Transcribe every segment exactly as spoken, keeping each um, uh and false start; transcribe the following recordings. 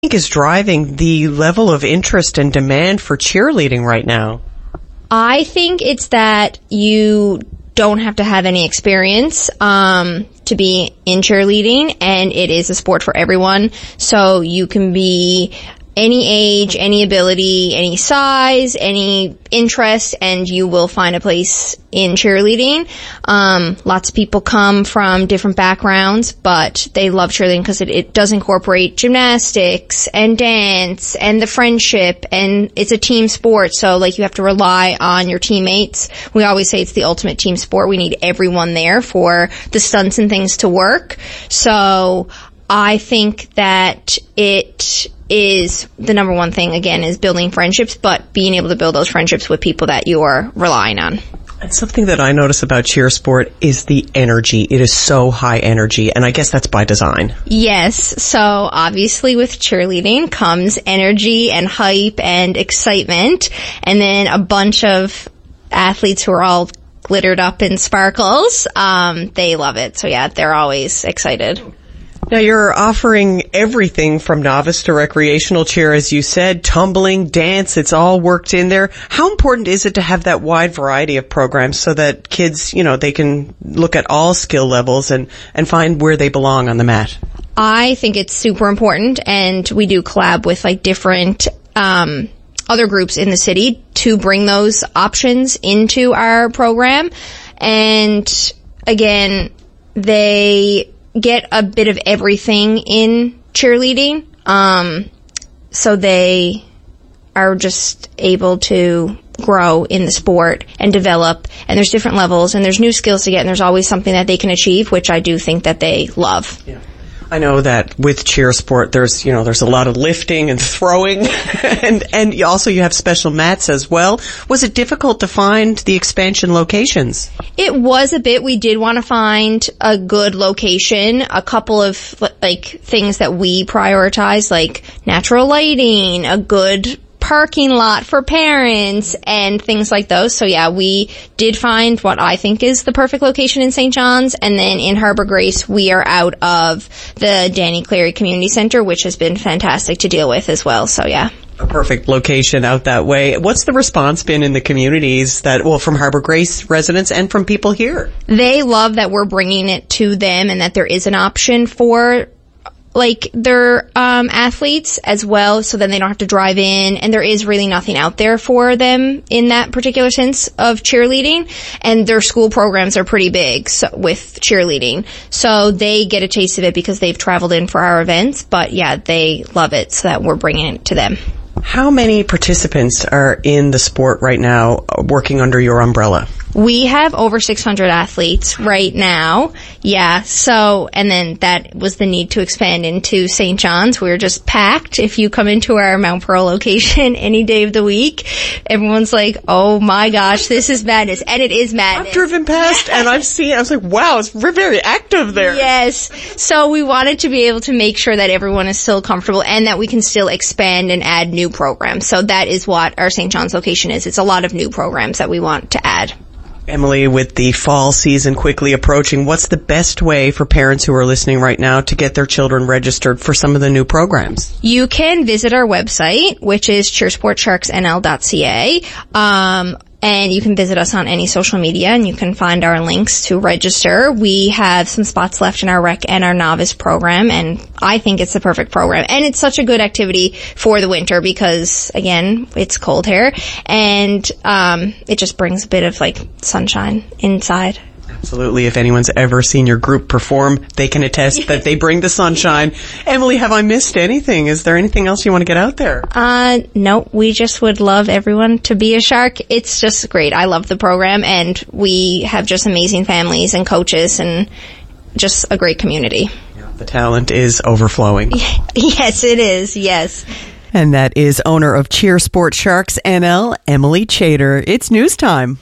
think is driving the level of interest and demand for cheerleading right now? I think it's that you don't have to have any experience um, to be in cheerleading, and it is a sport for everyone. So you can be any age, any ability, any size, any interest, and you will find a place in cheerleading. Um, lots of people come from different backgrounds, but they love cheerleading because it, it does incorporate gymnastics and dance and the friendship, and it's a team sport. So like you have to rely on your teammates. We always say it's the ultimate team sport. We need everyone there for the stunts and things to work. So I think that it is the number one thing, again, is building friendships, but being able to build those friendships with people that you are relying on. And something that I notice about cheer sport is the energy. It is so high energy, and I guess that's by design. Yes. So obviously with cheerleading comes energy and hype and excitement, and then a bunch of athletes who are all glittered up in sparkles. Um, they love it. So yeah, they're always excited. Now, you're offering everything from novice to recreational cheer, as you said, tumbling, dance, it's all worked in there. How important is it to have that wide variety of programs so that kids, you know, they can look at all skill levels and, and find where they belong on the mat? I think it's super important, and we do collab with like different um other groups in the city to bring those options into our program. And again, they get a bit of everything in cheerleading. Um, so they are just able to grow in the sport and develop, and there's different levels, and there's new skills to get, and there's always something that they can achieve, which I do think that they love. Yeah. I know that with cheer sport, there's, you know, there's a lot of lifting and throwing, and, and also you have special mats as well. Was it difficult to find the expansion locations? It was a bit. We did want to find a good location, a couple of, like, things that we prioritize, like natural lighting, a good parking lot for parents, and things like those. So yeah, we did find what I think is the perfect location in Saint John's, and then in Harbor Grace, we are out of the Danny Cleary Community Center, which has been fantastic to deal with as well. So yeah. A perfect location out that way. What's the response been in the communities that, well, from Harbor Grace residents and from people here? They love that we're bringing it to them and that there is an option for like their um athletes as well, so then they don't have to drive in, and there is really nothing out there for them in that particular sense of cheerleading, and their school programs are pretty big so, with cheerleading, so they get a taste of it because they've traveled in for our events. But yeah, they love it, so that we're bringing it to them. How many participants are in the sport right now working under your umbrella? We have over six hundred athletes right now. Yeah. So, and then that was the need to expand into Saint John's. We were just packed. If you come into our Mount Pearl location any day of the week, everyone's like, oh my gosh, this is madness. And it is madness. I've driven past and I've seen, I was like, wow, it's very active there. Yes. So we wanted to be able to make sure that everyone is still comfortable and that we can still expand and add new programs. So that is what our Saint John's location is. It's a lot of new programs that we want to add. Emily, with the fall season quickly approaching, what's the best way for parents who are listening right now to get their children registered for some of the new programs? You can visit our website, which is cheer sport sharks n l dot c a. Um, And you can visit us on any social media, and you can find our links to register. We have some spots left in our rec and our novice program, and I think it's the perfect program. And it's such a good activity for the winter because, again, it's cold here, and um it just brings a bit of, like, sunshine inside. Absolutely. If anyone's ever seen your group perform, they can attest that they bring the sunshine. Emily, have I missed anything? Is there anything else you want to get out there? Uh, no, we just would love everyone to be a shark. It's just great. I love the program, and we have just amazing families and coaches and just a great community. Yeah, the talent is overflowing. Yes, it is. Yes. And that is owner of Cheer Sport Sharks N L, Emily Chater. It's news time.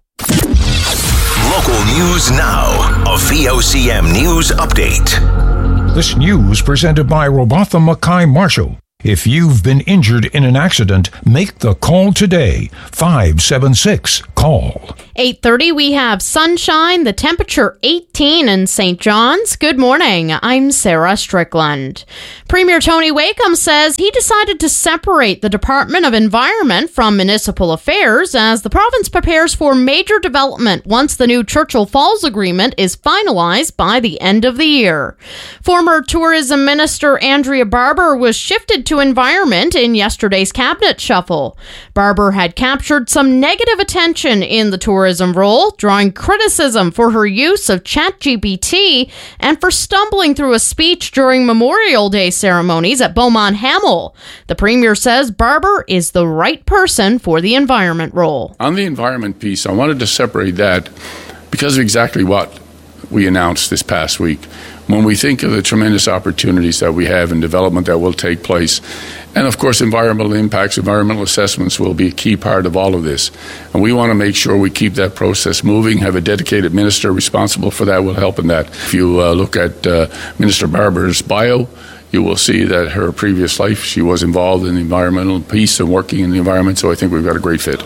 Local news now. A V O C M News Update. This news presented by Robatha Mackay Marshall. If you've been injured in an accident, make the call today. five seven six, call. eight thirty, we have sunshine, the temperature eighteen in Saint John's. Good morning, I'm Sarah Strickland. Premier Tony Wakeham says he decided to separate the Department of Environment from Municipal Affairs as the province prepares for major development once the new Churchill Falls Agreement is finalized by the end of the year. Former Tourism Minister Andrea Barber was shifted to Environment in yesterday's cabinet shuffle. Barber had captured some negative attention in the tourism role, drawing criticism for her use of ChatGPT and for stumbling through a speech during Memorial Day ceremonies at Beaumont Hamel. The Premier says Barber is the right person for the environment role. On the environment piece, I wanted to separate that because of exactly what we announced this past week. When we think of the tremendous opportunities that we have in development that will take place, and of course environmental impacts, environmental assessments will be a key part of all of this. And we want to make sure we keep that process moving, have a dedicated minister responsible for that will help in that. If you uh, look at uh, Minister Barber's bio, you will see that her previous life, she was involved in the environmental piece and working in the environment, so I think we've got a great fit.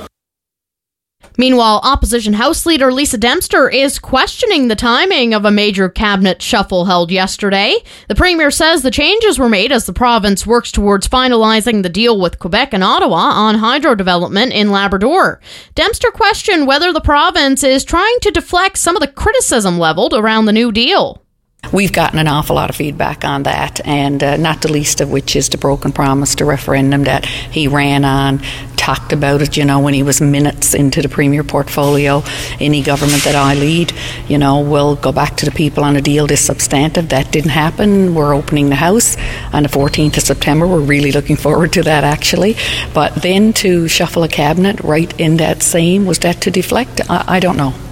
Meanwhile, Opposition House Leader Lisa Dempster is questioning the timing of a major cabinet shuffle held yesterday. The Premier says the changes were made as the province works towards finalizing the deal with Quebec and Ottawa on hydro development in Labrador. Dempster questioned whether the province is trying to deflect some of the criticism leveled around the new deal. We've gotten an awful lot of feedback on that, and uh, not the least of which is the broken promise, the referendum that he ran on, talked about it, you know, when he was minutes into the Premier portfolio. Any government that I lead, you know, will go back to the people on a deal this substantive. That didn't happen. We're opening the House on the fourteenth of September. We're really looking forward to that, actually. But then to shuffle a cabinet right in that same, was that to deflect? I, I don't know.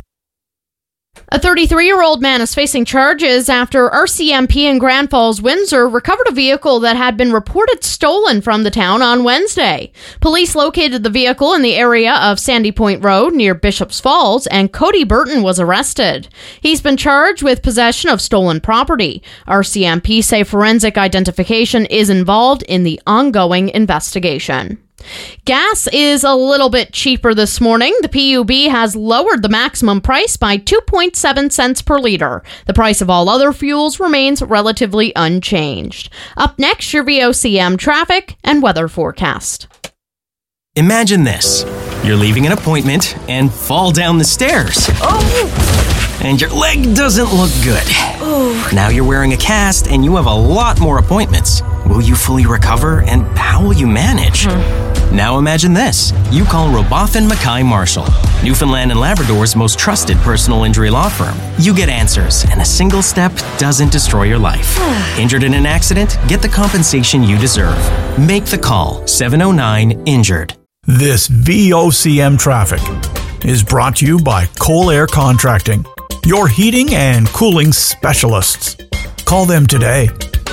A thirty-three-year-old man is facing charges after R C M P in Grand Falls, Windsor recovered a vehicle that had been reported stolen from the town on Wednesday. Police located the vehicle in the area of Sandy Point Road near Bishops Falls, and Cody Burton was arrested. He's been charged with possession of stolen property. R C M P say forensic identification is involved in the ongoing investigation. Gas is a little bit cheaper this morning. The P U B has lowered the maximum price by two point seven cents per litre. The price of all other fuels remains relatively unchanged. Up next, your V O C M traffic and weather forecast. Imagine this. You're leaving an appointment and fall down the stairs. Oh! And your leg doesn't look good. Oh. Now you're wearing a cast and you have a lot more appointments. Will you fully recover, and how will you manage? Hmm. Now imagine this. You call Robotham Mackay Marshall, Newfoundland and Labrador's most trusted personal injury law firm. You get answers, and a single step doesn't destroy your life. Injured in an accident? Get the compensation you deserve. Make the call. seven oh nine injured. This V O C M traffic is brought to you by Coal Air Contracting, your heating and cooling specialists. Call them today.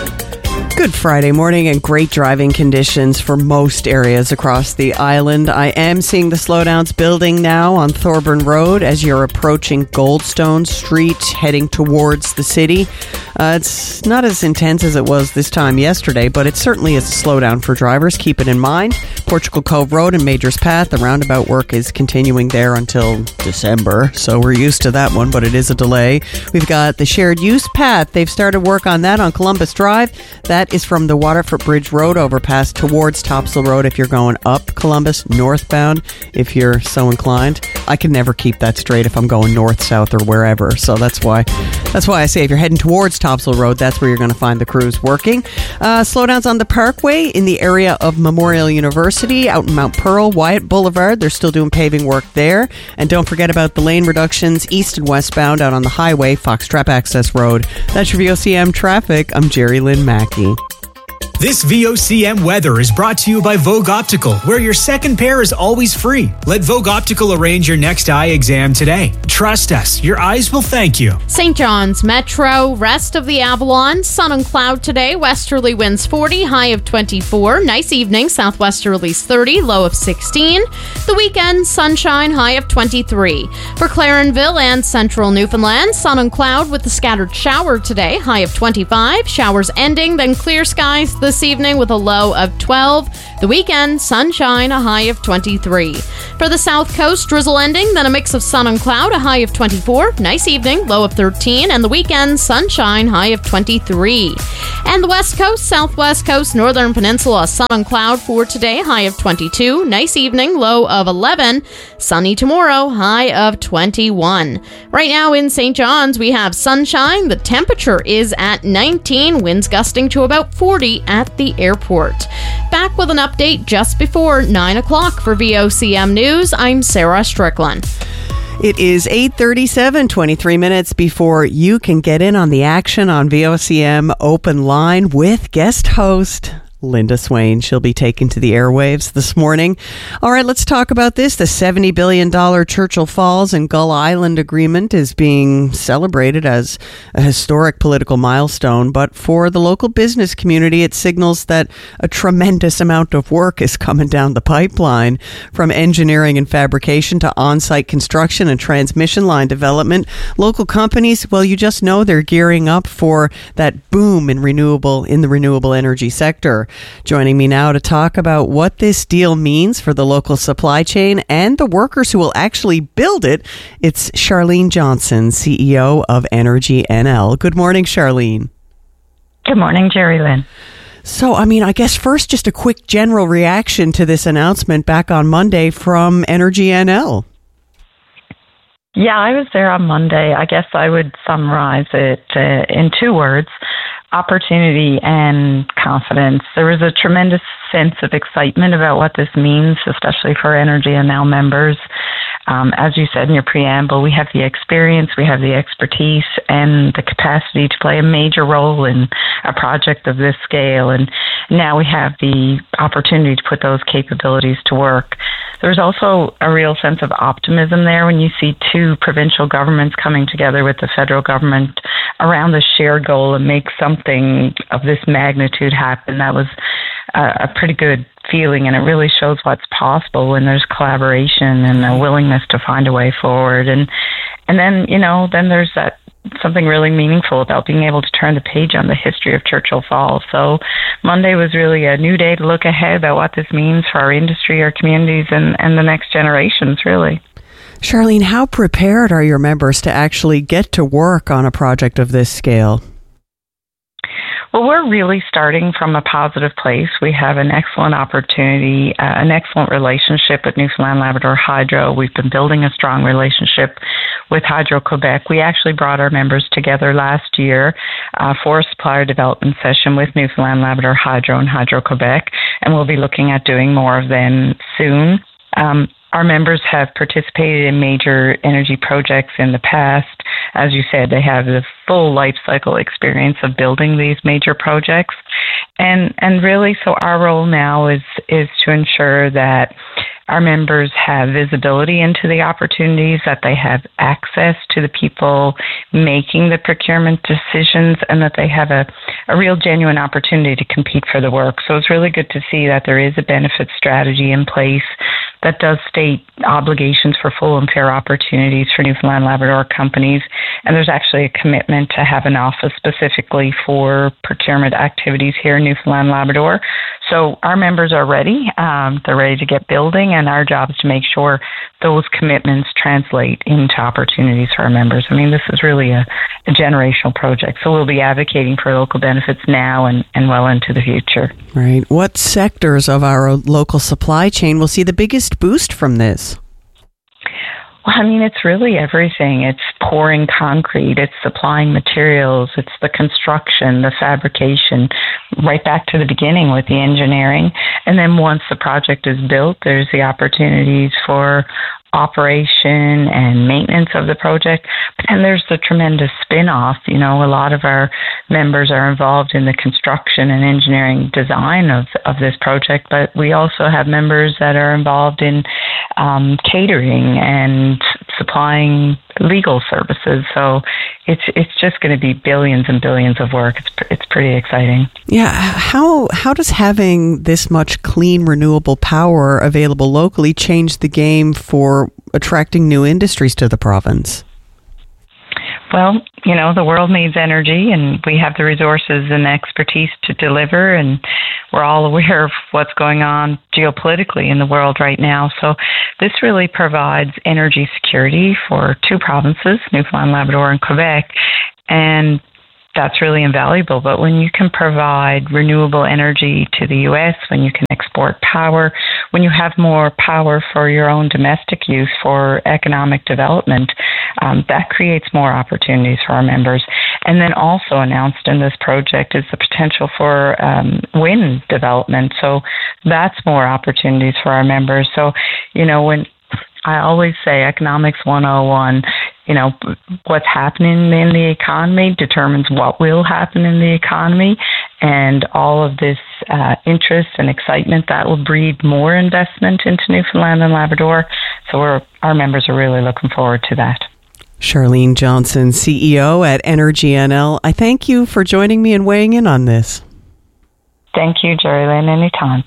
Good Friday morning and great driving conditions for most areas across the island. I am seeing the slowdowns building now on Thorburn Road as you're approaching Goldstone Street, heading towards the city. Uh, it's not as intense as it was this time yesterday, but it certainly is a slowdown for drivers. Keep it in mind. Portugal Cove Road and Majors Path, the roundabout work is continuing there until December, so we're used to that one, but it is a delay. We've got the shared use path. They've started work on that on Columbus Drive. That is from the Waterford Bridge Road overpass towards Topsail Road if you're going up Columbus, northbound if you're so inclined. I can never keep that straight if I'm going north, south, or wherever, so that's why that's why I say if you're heading towards Topsail Road, that's where you're going to find the crews working. Uh, slowdowns on the Parkway in the area of Memorial University, out in Mount Pearl, Wyatt Boulevard. They're still doing paving work there. And don't forget about the lane reductions east and westbound out on the highway, Foxtrap Access Road. That's your V O C M traffic. I'm Jerry Lynn Mackey. This V O C M weather is brought to you by Vogue Optical, where your second pair is always free. Let Vogue Optical arrange your next eye exam today. Trust us, your eyes will thank you. Saint John's Metro, rest of the Avalon, sun and cloud today, westerly winds forty, high of twenty-four. Nice evening, southwesterlies thirty, low of sixteen. The weekend, sunshine, high of twenty-three. For Clarenville and central Newfoundland, sun and cloud with a scattered shower today, high of twenty-five. Showers ending, then clear skies this evening with a low of twelve. The weekend, sunshine, a high of twenty-three. For the South Coast, drizzle ending, then a mix of sun and cloud, a high of twenty-four. Nice evening, low of thirteen. And the weekend, sunshine, high of twenty-three. And the West Coast, Southwest Coast, Northern Peninsula, sun and cloud for today, high of twenty-two. Nice evening, low of eleven. Sunny tomorrow, high of twenty-one. Right now in Saint John's, we have sunshine. The temperature is at nineteen, winds gusting to about forty at the airport. Back with an update just before nine o'clock for V O C M News. I'm Sarah Strickland. It is eight thirty-seven, twenty-three minutes before you can get in on the action on V O C M Open Line with guest host Linda Swain. She'll be taken to the airwaves this morning. All right, let's talk about this. The seventy billion dollars Churchill Falls and Gull Island agreement is being celebrated as a historic political milestone, but for the local business community, it signals that a tremendous amount of work is coming down the pipeline, from engineering and fabrication to on-site construction and transmission line development. Local companies, well, you just know they're gearing up for that boom in renewable in the renewable energy sector. Joining me now to talk about what this deal means for the local supply chain and the workers who will actually build it, it's Charlene Johnson, C E O of Energy N L. Good morning, Charlene. Good morning, Jerry Lynn. So, I mean, I guess first, just a quick general reaction to this announcement back on Monday from Energy N L. Yeah, I was there on Monday. I guess I would summarize it uh, in two words: opportunity and confidence. There was a tremendous sense of excitement about what this means, especially for Energy N L members. Um, as you said in your preamble, we have the experience, we have the expertise, and the capacity to play a major role in a project of this scale. And now we have the opportunity to put those capabilities to work. There's also a real sense of optimism there when you see two provincial governments coming together with the federal government around the shared goal and make something of this magnitude happen. That was a, a pretty good feeling, and it really shows what's possible when there's collaboration and a willingness to find a way forward. And and then, you know, then there's that something really meaningful about being able to turn the page on the history of Churchill Falls. So Monday was really a new day to look ahead about what this means for our industry, our communities, and, and the next generations, really. Charlene, how prepared are your members to actually get to work on a project of this scale? Well, we're really starting from a positive place. We have an excellent opportunity, uh, an excellent relationship with Newfoundland Labrador Hydro. We've been building a strong relationship with Hydro-Quebec. We actually brought our members together last year uh, for a supplier development session with Newfoundland Labrador Hydro and Hydro-Quebec, and we'll be looking at doing more of them soon. Um, Our members have participated in major energy projects in the past. As you said, they have the full life cycle experience of building these major projects. And and really, so our role now is is to ensure that our members have visibility into the opportunities, that they have access to the people making the procurement decisions, and that they have a, a real genuine opportunity to compete for the work. So it's really good to see that there is a benefit strategy in place that does state obligations for full and fair opportunities for Newfoundland Labrador companies. And there's actually a commitment to have an office specifically for procurement activities here in Newfoundland Labrador. So our members are ready. Um, they're ready to get building, and our job is to make sure those commitments translate into opportunities for our members. I mean, this is really a, a generational project. So we'll be advocating for local benefits now and, and well into the future. Right. What sectors of our local supply chain will see the biggest boost from this? Well, I mean, it's really everything. It's pouring concrete, it's supplying materials, it's the construction, the fabrication, right back to the beginning with the engineering. And then once the project is built, there's the opportunities for operation and maintenance of the project. But then there's the tremendous spin-off. You know, a lot of our members are involved in the construction and engineering design of, of this project, but we also have members that are involved in um, catering and supplying legal services. So it's it's just going to be billions and billions of work. It's it's pretty exciting. Yeah. How how does having this much clean, renewable power available locally change the game for attracting new industries to the province? Well, you know, the world needs energy, and we have the resources and expertise to deliver, and we're all aware of what's going on geopolitically in the world right now. So this really provides energy security for two provinces, Newfoundland, Labrador, and Quebec, and that's really invaluable. But when you can provide renewable energy to the U S, when you can export power, when you have more power for your own domestic use for economic development, um, that creates more opportunities for our members. And then also announced in this project is the potential for um, wind development. So that's more opportunities for our members. So, you know, when I always say Economics one oh one, you know, what's happening in the economy determines what will happen in the economy, and all of this uh, interest and excitement, that will breed more investment into Newfoundland and Labrador. So we're, our members are really looking forward to that. Charlene Johnson, C E O at Energy N L, I thank you for joining me and weighing in on this. Thank you, Jerry Lynn, anytime.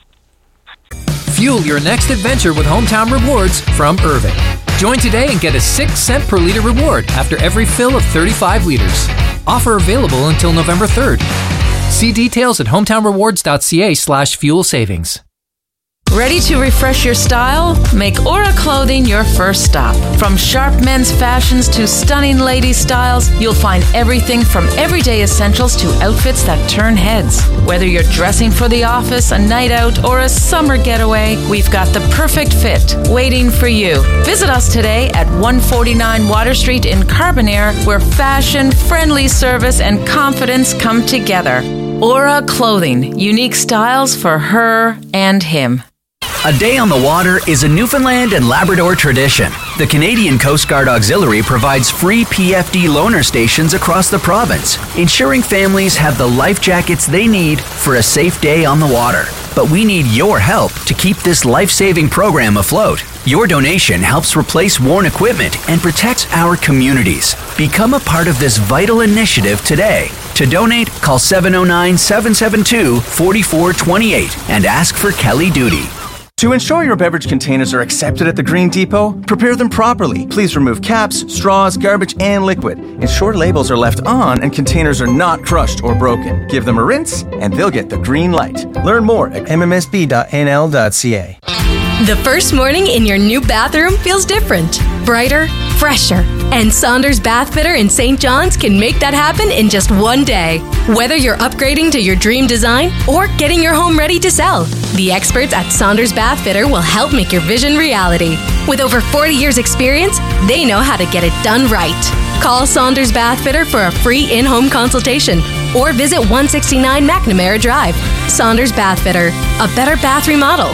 Fuel your next adventure with Hometown Rewards from Irving. Join today and get a six cent per liter reward after every fill of thirty-five liters. Offer available until November third. See details at hometownrewards.ca slash fuel savings. Ready to refresh your style? Make Aura Clothing your first stop. From sharp men's fashions to stunning lady styles, you'll find everything from everyday essentials to outfits that turn heads. Whether you're dressing for the office, a night out, or a summer getaway, we've got the perfect fit waiting for you. Visit us today at one forty-nine Water Street in Carbonaire, where fashion, friendly service, and confidence come together. Aura Clothing, unique styles for her and him. A day on the water is a Newfoundland and Labrador tradition. The Canadian Coast Guard Auxiliary provides free P F D loaner stations across the province, ensuring families have the life jackets they need for a safe day on the water. But we need your help to keep this life-saving program afloat. Your donation helps replace worn equipment and protects our communities. Become a part of this vital initiative today. To donate, call seven oh nine, seven seven two, four four two eight and ask for Kelly Duty. To ensure your beverage containers are accepted at the Green Depot, prepare them properly. Please remove caps, straws, garbage, and liquid. Ensure labels are left on and containers are not crushed or broken. Give them a rinse, and they'll get the green light. Learn more at m m s b dot n l dot c a. The first morning in your new bathroom feels different, brighter, fresher. And Saunders Bath Fitter in Saint John's can make that happen in just one day. Whether you're upgrading to your dream design or getting your home ready to sell, the experts at Saunders Bath Fitter will help make your vision reality. With over forty years experience, they know how to get it done right. Call Saunders Bath Fitter for a free in-home consultation or visit one sixty-nine McNamara Drive. Saunders Bath Fitter, a better bath remodel.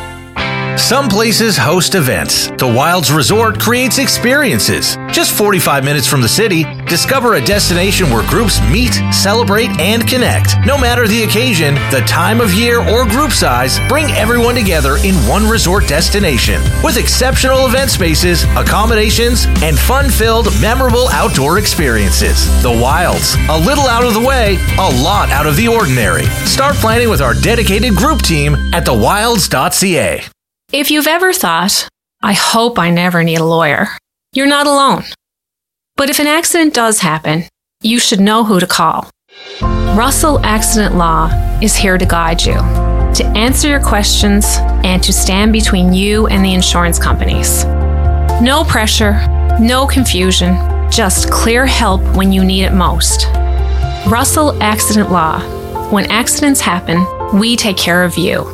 Some places host events. The Wilds Resort creates experiences. Just forty-five minutes from the city, discover a destination where groups meet, celebrate, and connect. No matter the occasion, the time of year, or group size, bring everyone together in one resort destination. With exceptional event spaces, accommodations, and fun-filled, memorable outdoor experiences. The Wilds. A little out of the way, a lot out of the ordinary. Start planning with our dedicated group team at the wilds dot c a. If you've ever thought, I hope I never need a lawyer, you're not alone. But if an accident does happen, you should know who to call. Russell Accident Law is here to guide you, to answer your questions, and to stand between you and the insurance companies. No pressure, no confusion, just clear help when you need it most. Russell Accident Law. When accidents happen, we take care of you.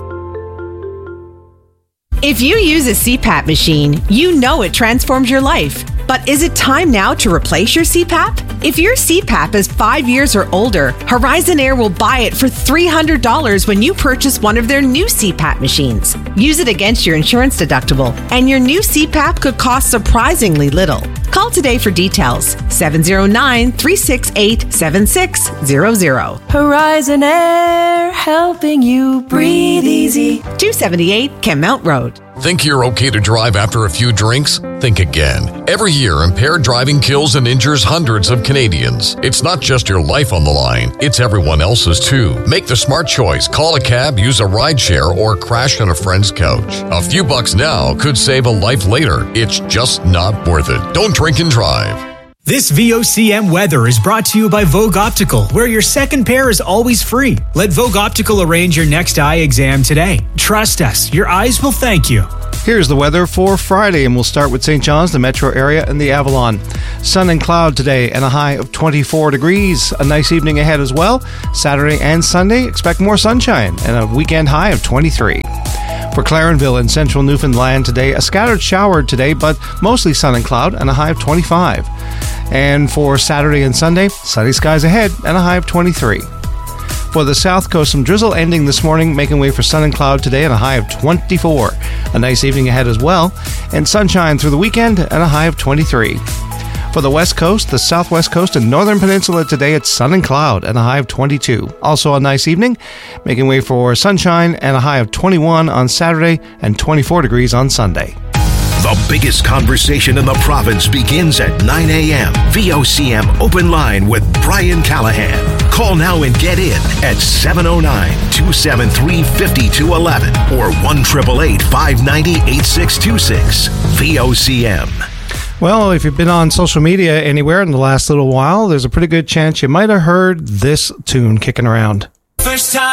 If you use a C PAP machine, you know it transforms your life. But is it time now to replace your C PAP? If your C PAP is five years or older, Horizon Air will buy it for three hundred dollars when you purchase one of their new C PAP machines. Use it against your insurance deductible, and your new C PAP could cost surprisingly little. Call today for details. seven oh nine, three six eight, seven six zero zero. Horizon Air, helping you breathe easy. two seventy-eight Kenmount Road. Think you're okay to drive after a few drinks? Think again. Every year, impaired driving kills and injures hundreds of Canadians. It's not just your life on the line, it's everyone else's too. Make the smart choice. Call a cab, use a rideshare, or crash on a friend's couch. A few bucks now could save a life later. It's just not worth it. Don't drink and drive. This V O C M weather is brought to you by Vogue Optical, where your second pair is always free. Let Vogue Optical arrange your next eye exam today. Trust us, your eyes will thank you. Here's the weather for Friday, and we'll start with Saint John's, the metro area, and the Avalon. Sun and cloud today, and a high of twenty-four degrees. A nice evening ahead as well. Saturday and Sunday, expect more sunshine, and a weekend high of twenty-three. For Clarenville in central Newfoundland today, a scattered shower today, but mostly sun and cloud, and a high of twenty-five. And for Saturday and Sunday, sunny skies ahead, and a high of twenty-three. For the south coast, some drizzle ending this morning, making way for sun and cloud today, and a high of twenty-four. A nice evening ahead as well, and sunshine through the weekend, and a high of twenty-three. For the west coast, the southwest coast, and northern peninsula today, it's sun and cloud, and a high of twenty-two. Also a nice evening, making way for sunshine, and a high of twenty-one on Saturday, and twenty-four degrees on Sunday. The biggest conversation in the province begins at nine a.m. V O C M Open Line with Brian Callahan. Call now and get in at seven oh nine, two seven three, five two one one or one eight eight eight, five nine zero, eight six two six. V O C M. Well, if you've been on social media anywhere in the last little while, there's a pretty good chance you might have heard this tune kicking around. First time